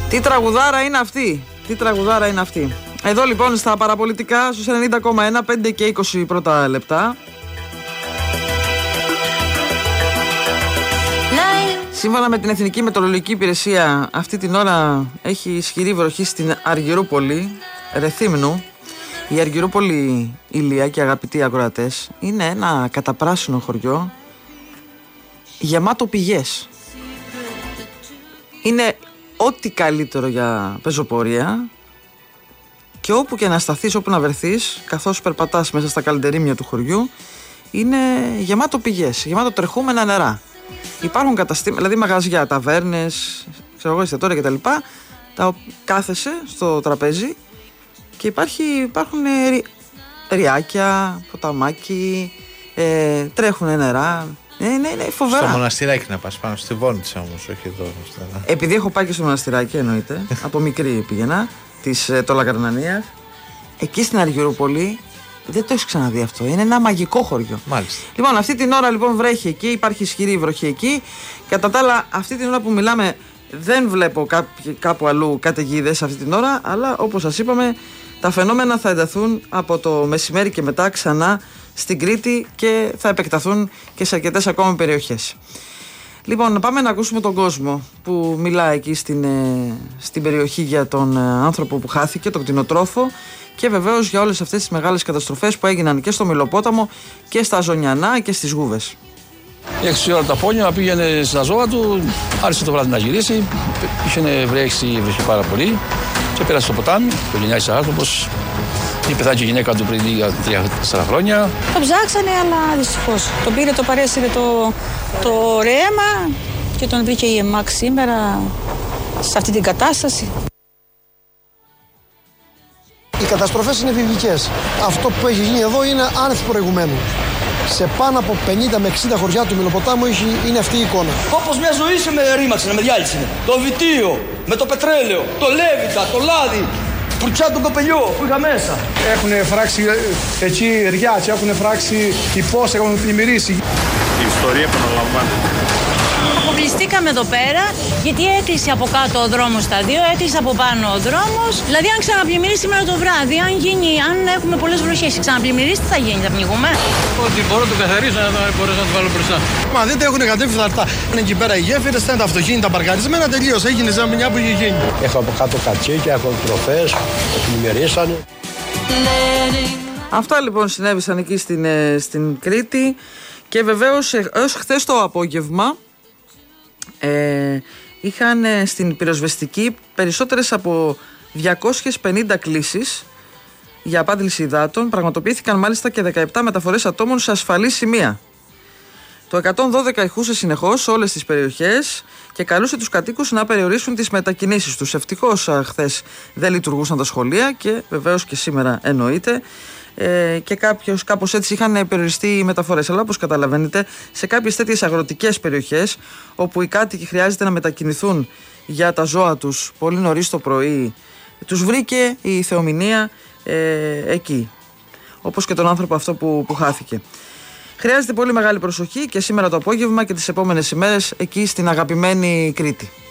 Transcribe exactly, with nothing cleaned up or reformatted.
Τι τραγουδάρα είναι αυτή, τι τραγουδάρα είναι αυτή. Εδώ λοιπόν στα παραπολιτικά στους ενενήντα κόμμα ένα, πέντε και είκοσι πρώτα λεπτά. Σύμφωνα με την Εθνική Μετεωρολογική Υπηρεσία, αυτή την ώρα έχει ισχυρή βροχή στην Αργυρούπολη, Ρεθύμνου. Η Αργυρούπολη, Ηλία και αγαπητοί ακροατές, είναι ένα καταπράσινο χωριό γεμάτο πηγές. Είναι ό,τι καλύτερο για πεζοπορία και όπου και να σταθείς, όπου να βρεθείς, καθώς περπατάς μέσα στα καλντερίμια του χωριού, είναι γεμάτο πηγές, γεμάτο τρεχούμενα νερά. Υπάρχουν καταστήματα, δηλαδή μαγαζιά, ταβέρνες, ξέρω εγώ, εστιατόρια κτλ. Τα κάθεσαι στο τραπέζι και υπάρχει, υπάρχουν ρι, ριάκια, ποταμάκι, ε, τρέχουν νερά. Ναι, ναι, ναι, φοβερά. Στο μοναστηράκι να πας, πάνω στη Βόνιτσα όμως, όχι εδώ. Επειδή έχω πάει και στο μοναστηράκι, εννοείται, από μικρή πήγαινα, της ε, Τολακαρνανίας. Εκεί στην Αργυρούπολη δεν το έχεις ξαναδεί αυτό. Είναι ένα μαγικό χωριό. Μάλιστα. Λοιπόν, αυτή την ώρα λοιπόν βρέχει εκεί, υπάρχει ισχυρή βροχή εκεί. Κατά τα άλλα, αυτή την ώρα που μιλάμε, δεν βλέπω κάπου, κάπου αλλού καταιγίδες αυτή την ώρα, αλλά όπως σας είπαμε, τα φαινόμενα θα ενταθούν από το μεσημέρι και μετά ξανά στην Κρήτη και θα επεκταθούν και σε αρκετές ακόμα περιοχές. Λοιπόν, πάμε να ακούσουμε τον κόσμο που μιλά εκεί στην, στην περιοχή για τον άνθρωπο που χάθηκε, τον κτηνοτρόφο, και βεβαίως για όλες αυτές τις μεγάλες καταστροφές που έγιναν και στο Μηλοπόταμο και στα Ζωνιανά και στις Γούβες. Έξι ώρα το απόγευμα πήγαινε στα ζώα του, άρχισε το βράδυ να γυρίσει, είχε βρέξει, βρέξει πάρα πολύ και πέρασε στο ποτάμι, το γενιάρχης άνθρωπος. Η πεθάνει και η γυναίκα του πριν τρία τέσσερα χρόνια. Το ψάξανε, αλλά δυστυχώς. Το πήρε, το παρέσυρε το, το ρέμα και τον βρήκε η ΕΜΑΚ σήμερα σε αυτή την κατάσταση. Οι καταστροφές είναι βιβλικές. Αυτό που έχει γίνει εδώ είναι άνευ προηγουμένου. Σε πάνω από πενήντα με εξήντα χωριά του Μηλοποτάμου είναι αυτή η εικόνα. Όπως μια ζωή σε με ρήμαξε, με διάλυσε. Το βιτίο, με το πετρέλαιο, το λέβητα, το λάδι, πουρτσά τον κοπελιό που είχα μέσα. Έχουν φράξει εκεί ριάτσια, έχουν φράξει υπόσα, έχουν πλημμυρίσει. Η ιστορία επαναλαμβάνεται. Αποκλειστήκαμε εδώ πέρα γιατί έκλεισε από κάτω ο δρόμος στα δύο, έκλεισε από πάνω ο δρόμος. Δηλαδή, αν ξαναπλημμυρίσει σήμερα το βράδυ, αν, γίνει, αν έχουμε πολλές βροχές, ξαναπλημμυρίσει, τι θα γίνει, θα πνιγούμε. Ότι μπορώ να το καθαρίσω, να μπορέσω να το βάλω μπροστά. Μα δείτε, έχουν κατέβει φθαρτά. Είναι εκεί πέρα οι γέφυρες, ήταν τα αυτοκίνητα παρκαρισμένα, τελείωσε. Έγινε σαν μια που είχε γίνει. Έχω από κάτω κατσίκια, έχω τροφές, πλημμυρίσανε. Αυτά λοιπόν συνέβησαν εκεί στην, στην Κρήτη και βεβαίως έως χθες το απόγευμα. Ε, είχαν στην πυροσβεστική περισσότερες από διακόσιες πενήντα κλήσεις για απάντηση υδάτων. Πραγματοποιήθηκαν μάλιστα και δεκαεπτά μεταφορές ατόμων σε ασφαλή σημεία. Το εκατόν δώδεκα ηχούσε συνεχώς σε όλες τις περιοχές και καλούσε τους κατοίκους να περιορίσουν τις μετακινήσεις τους. Ευτυχώς χθες δεν λειτουργούσαν τα σχολεία και βεβαίως και σήμερα εννοείται. Ε, και κάποιος, κάπως έτσι είχαν περιοριστεί οι μεταφορές. Αλλά όπως καταλαβαίνετε, σε κάποιες τέτοιες αγροτικές περιοχές όπου οι κάτοικοι χρειάζεται να μετακινηθούν για τα ζώα τους πολύ νωρίς το πρωί, τους βρήκε η θεομηνία ε, εκεί. Όπως και τον άνθρωπο αυτό που, που χάθηκε. Χρειάζεται πολύ μεγάλη προσοχή και σήμερα το απόγευμα και τις επόμενες ημέρες εκεί στην αγαπημένη Κρήτη.